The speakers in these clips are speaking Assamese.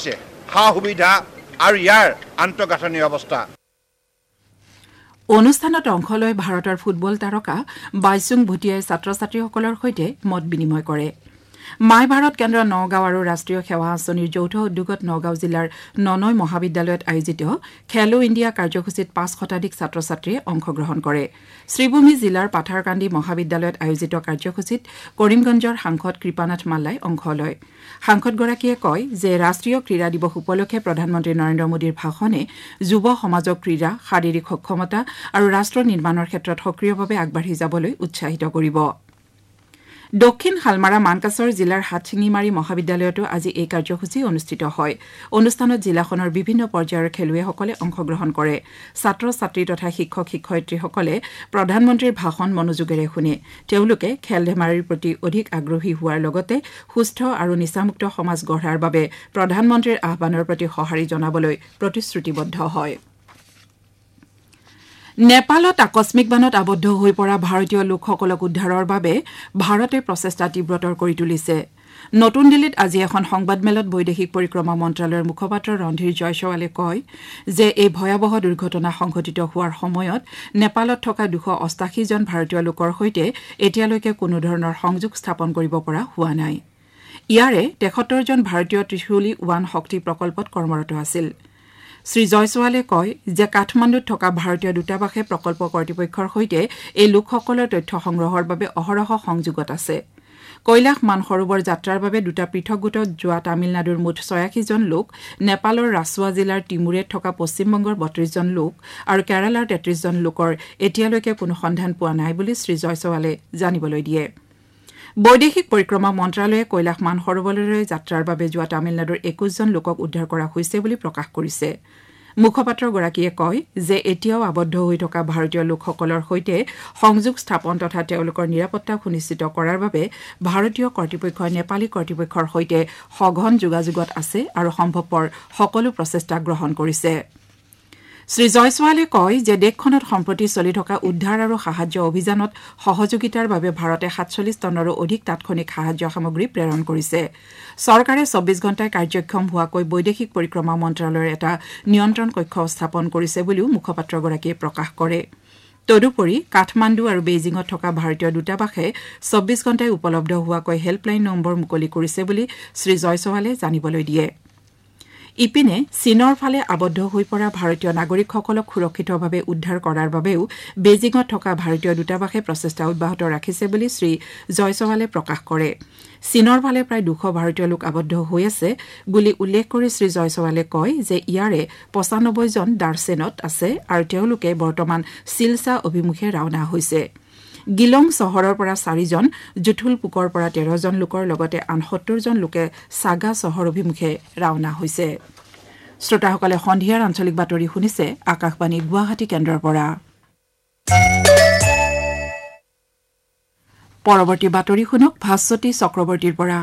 হৈছে সা সুবিধা আৰু ইয়াৰ আন্তঃগাঁথনি অৱস্থা। অনুষ্ঠানত অংশ লৈ ভাৰতৰ ফুটবল তাৰকা বাইচুং ভুটিয়াই ছাত্ৰ ছাত্ৰীসকলৰ সৈতে মত বিনিময় কৰে। মাই ভাৰত কেন্দ্ৰ নগাঁও আৰু ৰাষ্ট্ৰীয় সেৱা আঁচনিৰ যৌথ উদ্যোগত নগাঁও জিলাৰ ননৈ মহাবিদ্যালয়ত আয়োজিত খেলো ইণ্ডিয়া কাৰ্যসূচীত ৫ শতাধিক ছাত্ৰ ছাত্ৰীয়ে অংশগ্ৰহণ কৰে। শ্ৰীভূমি জিলাৰ পাথাৰকান্দি মহাবিদ্যালয়ত আয়োজিত কাৰ্যসূচীত কৰিমগঞ্জৰ সাংসদ কৃপানাথ মাল্লাই অংশ লয়। সাংসদগৰাকীয়ে কয় যে ৰাষ্ট্ৰীয় ক্ৰীড়া দিৱস উপলক্ষে প্ৰধানমন্ত্ৰী নৰেন্দ্ৰ মোদীৰ ভাষণে যুৱ সমাজক ক্ৰীড়া, শাৰীৰিক সক্ষমতা আৰু ৰাষ্ট্ৰ নিৰ্মাণৰ ক্ষেত্ৰত সক্ৰিয়ভাৱে আগবাঢ়ি যাবলৈ উৎসাহিত কৰিব। দক্ষিণ শালমাৰা মানকাছৰ জিলাৰ হাটশিঙিমাৰী মহাবিদ্যালয়তো আজি এই কাৰ্যসূচী অনুষ্ঠিত হয়। অনুষ্ঠানত জিলাখনৰ বিভিন্ন পৰ্যায়ৰ খেলুৱৈসকলে অংশগ্ৰহণ কৰে। ছাত্ৰ ছাত্ৰী তথা শিক্ষক শিক্ষয়িত্ৰীসকলে প্ৰধানমন্ত্ৰীৰ ভাষণ মনোযোগেৰে শুনে। তেওঁলোকে খেল ধেমালিৰ প্ৰতি অধিক আগ্ৰহী হোৱাৰ লগতে সুস্থ আৰু নিচামুক্ত সমাজ গঢ়াৰ বাবে প্ৰধানমন্ত্ৰীৰ আহ্বানৰ প্ৰতি সঁহাৰি জনাবলৈ প্ৰতিশ্ৰুতিবদ্ধ হয়। নেপালত আকস্মিক বানত আবদ্ধ হৈ পৰা ভাৰতীয় লোকসকলক উদ্ধাৰৰ বাবে ভাৰতে প্ৰচেষ্টা তীব্ৰতৰ কৰি তুলিছে। নতুন দিল্লীত আজি এখন সংবাদমেলত বৈদেশিক পৰিক্ৰমা মন্ত্ৰালয়ৰ মুখপাত্ৰ ৰন্ধীৰ জয়সৱালে কয় যে এই ভয়াৱহ দুৰ্ঘটনা সংঘটিত হোৱাৰ সময়ত নেপালত থকা 288 জন ভাৰতীয় লোকৰ সৈতে এতিয়ালৈকে কোনো ধৰণৰ সংযোগ স্থাপন কৰিব পৰা হোৱা নাই। ইয়াৰে 73 জন ভাৰতীয় ত্ৰিশূলী 1 শক্তি প্ৰকল্পত কৰ্মৰত আছিল। শ্ৰী জয়সৱালে কয় যে কাঠমাণ্ডুত থকা ভাৰতীয় দূতাবাসে প্ৰকল্প কৰ্তৃপক্ষৰ সৈতে এই লোকসকলৰ তথ্য সংগ্ৰহৰ বাবে অহৰহ সংযোগত আছে। কৈলাশ মানসৰোবৰ যাত্ৰাৰ বাবে দুটা পৃথক গোটত যোৱা তামিলনাডুৰ মুঠ 86 জন লোক, নেপালৰ ৰাছুৱা জিলাৰ টিমুৰেত থকা পশ্চিমবংগৰ 32 জন লোক আৰু কেৰালাৰ 33 জন লোকৰ এতিয়ালৈকে কোনো সন্ধান পোৱা নাই বুলি শ্ৰী জয়সৱালে জানিবলৈ দিয়ে। বৈদেশিক পৰিক্ৰমা মন্ত্ৰালয়ে কৈলাশ মানসৰোবৰলৈ যাত্ৰাৰ বাবে যোৱা তামিলনাডুৰ 21 জন লোকক উদ্ধাৰ কৰা হৈছে বুলি প্ৰকাশ কৰিছে। মুখপাত্ৰগৰাকীয়ে কয় যে এতিয়াও আবদ্ধ হৈ থকা ভাৰতীয় লোকসকলৰ সৈতে সংযোগ স্থাপন তথা তেওঁলোকৰ নিৰাপত্তা সুনিশ্চিত কৰাৰ বাবে ভাৰতীয় কৰ্তৃপক্ষই নেপালী কৰ্তৃপক্ষৰ সৈতে সঘন যোগাযোগত আছে আৰু সম্ভৱপৰ সকলো প্ৰচেষ্টা গ্ৰহণ কৰিছে। শ্ৰী জয়সৱালে কয় যে দেশখনত সম্প্ৰতি চলি থকা উদ্ধাৰ আৰু সাহায্য অভিযানত সহযোগিতাৰ বাবে ভাৰতে 47 টনৰো অধিক তাৎক্ষণিক সাহায্য সামগ্ৰী প্ৰেৰণ কৰিছে। চৰকাৰে 24 ঘণ্টাই কাৰ্যক্ষম হোৱাকৈ বৈদেশিক পৰিক্ৰমা মন্ত্ৰালয়ৰ এটা নিয়ন্ত্ৰণ কক্ষ স্থাপন কৰিছে বুলিও মুখপাত্ৰগৰাকীয়ে প্ৰকাশ কৰে। তদুপৰি কাঠমাণ্ডু আৰু বেইজিঙত থকা ভাৰতীয় দূতাবাসে 24 ঘণ্টাই উপলব্ধ হোৱাকৈ হেল্পলাইন নম্বৰ মুকলি কৰিছে বুলি শ্ৰী জয়সৱালে জানিবলৈ দিয়ে। ইপিনে চীনৰ ফালে আবদ্ধ হৈ পৰা ভাৰতীয় নাগৰিকসকলক সুৰক্ষিতভাৱে উদ্ধাৰ কৰাৰ বাবেও বেইজিঙত থকা ভাৰতীয় দূতাবাসে প্ৰচেষ্টা অব্যাহত ৰাখিছে বুলি শ্ৰী জয়সৱালে প্ৰকাশ কৰে। চীনৰ ফালে প্ৰায় 200 ভাৰতীয় লোক আবদ্ধ হৈ আছে বুলি উল্লেখ কৰি শ্ৰী জয়সৱালে কয় যে ইয়াৰে 95 জন দাৰ্চেনত আছে আৰু তেওঁলোকে বৰ্তমান চিলচা অভিমুখে ৰাওনা হৈছে। গিলং চহৰৰ পৰা 4 জন, জুথুলপুকৰ পৰা 13 জন লোকৰ লগতে আন 70 জন লোকে সাগা চহৰ অভিমুখে ৰাওনা হৈছে। শ্ৰোতাসকলে সন্ধিয়াৰ আঞ্চলিক বাতৰি শুনিছে আকাশবাণী গুৱাহাটী কেন্দ্ৰৰ পৰা। পৰৱৰ্তী বাতৰি শুনক ভাস্বতী চক্ৰৱৰ্তীৰ পৰা।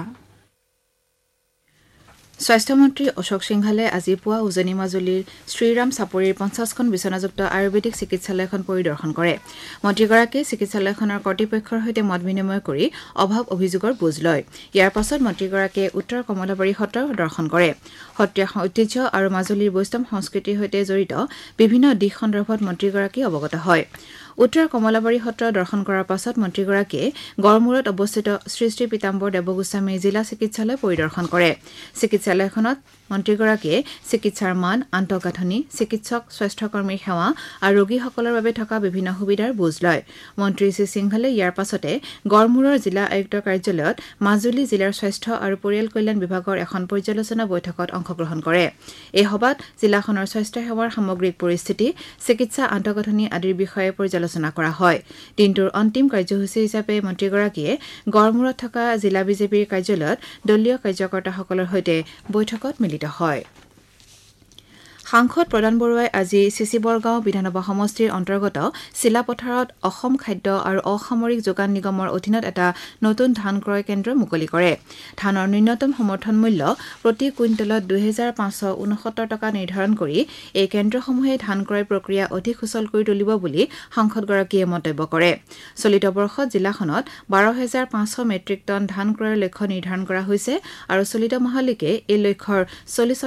স্বাস্থ্যমন্ত্ৰী অশোক সিংহালে আজি পুৱা উজনি মাজুলীৰ শ্ৰীৰাম চাপৰিৰ 50খন বিচনাযুক্ত আয়ুৰ্বেদিক চিকিৎসালয়খন পৰিদৰ্শন কৰে। মন্ত্ৰীগৰাকীয়ে চিকিৎসালয়খনৰ কৰ্তৃপক্ষৰ সৈতে মত বিনিময় কৰি অভাৱ অভিযোগৰ বুজ লয়। ইয়াৰ পাছত মন্ত্ৰীগৰাকীয়ে উত্তৰ কমলাবাৰী সত্ৰ দৰ্শন কৰে। সত্ৰীয়া ঐতিহ্য আৰু মাজুলীৰ বৈষ্ণৱ সংস্কৃতিৰ সৈতে জড়িত বিভিন্ন দিশ সন্দৰ্ভত মন্ত্ৰীগৰাকী অৱগত হয়। উত্তৰ কমলাবাৰী সত্ৰ দৰ্শন কৰাৰ পাছত মন্ত্ৰীগৰাকীয়ে গড়মূৰত অৱস্থিত শ্ৰী শ্ৰী পীতাম্বৰ দেৱগোস্বামী জিলা চিকিৎসালয় পৰিদৰ্শন কৰে। চিকিৎসালয়খনত মন্ত্ৰীগৰাকীয়ে চিকিৎসাৰ মান, আন্তঃগাঁথনি, চিকিৎসক, স্বাস্থ্যকৰ্মীৰ সেৱা আৰু ৰোগীসকলৰ বাবে থকা বিভিন্ন সুবিধাৰ বুজ লয়। মন্ত্ৰী শ্ৰী সিংহালে ইয়াৰ পাছতে গড়মূৰৰ জিলা আয়ুক্তৰ কাৰ্যালয়ত মাজুলী জিলাৰ স্বাস্থ্য আৰু পৰিয়াল কল্যাণ বিভাগৰ এখন পৰ্যালোচনা বৈঠকত অংশগ্ৰহণ কৰে। এই সভাত জিলাখনৰ স্বাস্থ্য সেৱাৰ সামগ্ৰিক পৰিস্থিতি, চিকিৎসা আন্তঃগাঁথনি আদিৰ বিষয়ে পৰ্যালোচনা কৰা হয়। দিনটোৰ অন্তিম কাৰ্যসূচী হিচাপে মন্ত্ৰীগৰাকীয়ে গড়মূৰত থকা জিলা বিজেপিৰ কাৰ্যালয়ত দলীয় কাৰ্যকৰ্তাসকলৰ সৈতে বৈঠকত মিলিত হয়। সাংসদ প্ৰদান বৰুৱাই আজি চিচিবৰগাঁও বিধানসভা সমষ্টিৰ অন্তৰ্গত চিলাপথাৰত অসম খাদ্য আৰু অসামৰিক যোগান নিগমৰ অধীনত এটা নতুন ধান ক্ৰয় কেন্দ্ৰ মুকলি কৰে। ধানৰ ন্যূনতম সমৰ্থন মূল্য প্ৰতি কুইণ্টলত 2569 টকা নিৰ্ধাৰণ কৰি এই কেন্দ্ৰসমূহে ধান ক্ৰয় প্ৰক্ৰিয়া অধিক সুচল কৰি তুলিব বুলি সাংসদগৰাকীয়ে মন্তব্য কৰে। চলিত বৰ্ষত জিলাখনত 12,500 মেট্ৰিক টন ধান ক্ৰয়ৰ লক্ষ্য নিৰ্ধাৰণ কৰা হৈছে আৰু চলিত মাহলৈকে এই লক্ষ্যৰ 40